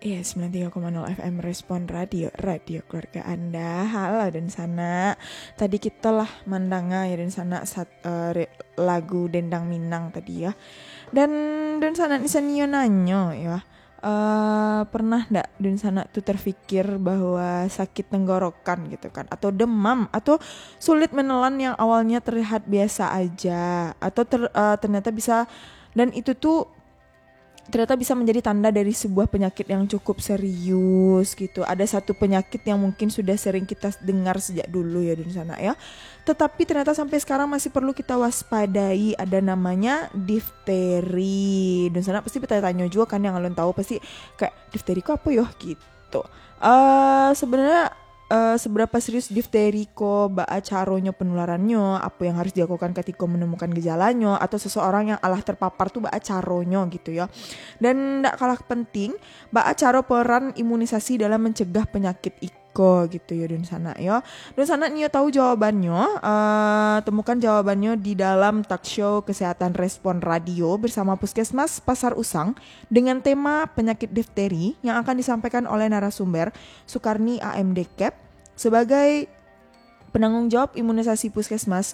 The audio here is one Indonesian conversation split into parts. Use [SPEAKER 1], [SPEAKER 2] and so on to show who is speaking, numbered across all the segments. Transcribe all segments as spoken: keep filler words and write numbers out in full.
[SPEAKER 1] Iya, sembilan puluh tiga koma nol F M Respon Radio, radio keluarga Anda. Halo dan sana. Tadi kita lah mandanga ya dan sana sat, uh, re, lagu Dendang Minang tadi ya. Dan dan sana ni sanio nanyo ya. Uh, pernah ndak dan sana tuh terfikir bahwa sakit tenggorokan gitu kan, atau demam, atau sulit menelan yang awalnya terlihat biasa aja, atau ter, uh, ternyata bisa, dan itu tuh ternyata bisa menjadi tanda dari sebuah penyakit yang cukup serius gitu. Ada satu penyakit yang mungkin sudah sering kita dengar sejak dulu ya di sana ya, tetapi ternyata sampai sekarang masih perlu kita waspadai. Ada namanya difteri. Dan sana pasti bertanya-tanya juga kan, yang kalian tahu pasti kayak difteri kok apa ya gitu. Uh, sebenarnya Uh, seberapa serius difteri ko, baa caronyo penularannya, apa yang harus dilakukan ketika menemukan gejalanya, atau seseorang yang alah terpapar tuh baa caronyo gitu ya. Dan ndak kalah penting, baa caro peran imunisasi dalam mencegah penyakit iko gitu ya dan sana ya. Dan sana nih tahu jawabannya, uh, temukan jawabannya di dalam talk show Kesehatan Respon Radio bersama Puskesmas Pasar Usang dengan tema penyakit difteri yang akan disampaikan oleh narasumber Sukarni A M D Cap sebagai penanggung jawab imunisasi Puskesmas,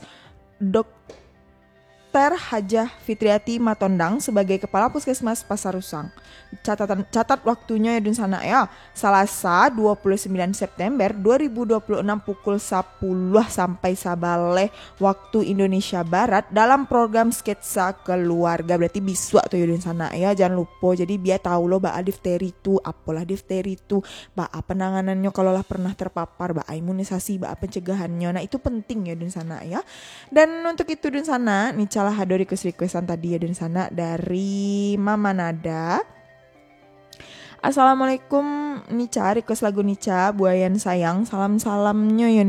[SPEAKER 1] Dokter Hajah Fitriati Matondang sebagai Kepala Puskesmas Pasar Usang. Catatan catat waktunya ya dun sana ya. Selasa dua puluh sembilan September dua ribu dua puluh enam pukul sepuluh sampai sabale waktu Indonesia Barat dalam program Sketsa Keluarga. Berarti biswa tuh ya dun sana ya. Jangan lupa, jadi biar tahu lo baa difteri itu, apalah difteri itu, baa penanganannya kalau lah pernah terpapar, baa imunisasi, baa pencegahannya. Nah, itu penting ya dun sana ya. Dan untuk itu dun sana nih calah ada request-requestan tadi ya dun sana dari Mama Nada. Assalamualaikum Nica, request lagu Nica, Buayan Sayang. Salam-salamnya ya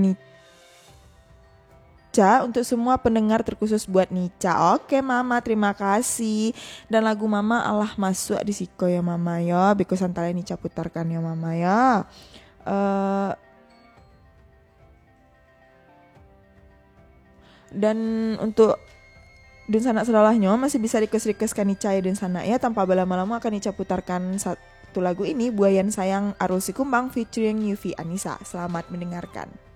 [SPEAKER 1] Nica untuk semua pendengar, terkhusus buat Nica. Oke Mama, terima kasih. Dan lagu Mama alah masuk di siko ya Mama ya, because antara Nica putarkan ya Mama ya. uh, Dan untuk dan sana sedalahnya masih bisa request-request kan Nica ya dan sana ya. Tanpa berlama-lama akan Nica putarkan satu lagu ini, Buayan Sayang Arul Sikumbang featuring Yufi Anissa. Selamat mendengarkan.